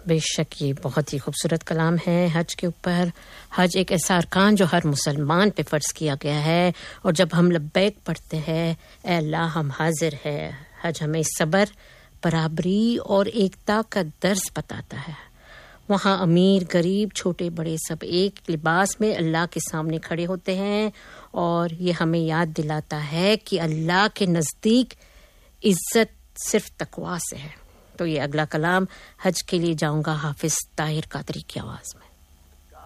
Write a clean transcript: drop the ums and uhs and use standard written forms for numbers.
बेशक ये बहुत ही खूबसूरत कलाम है हज के ऊपर। हज एक ऐसा अरकान जो हर मुसलमान पे फ़र्ज़ किया गया है, और जब हम लब्बैक पढ़ते हैं, ए अल्लाह हम हाजिर है, हज हमें सब्र, बराबरी और एकता का दर्स बताता है। वहाँ अमीर गरीब छोटे बड़े सब एक लिबास में अल्लाह के सामने खड़े होते हैं, और ये हमें याद दिलाता है कि अल्लाह के नज़दीक इज्जत सिर्फ तकवा से है। तो ये अगला कलाम हज के लिए जाऊंगा हाफिज ताहिर कादरी की आवाज़ में।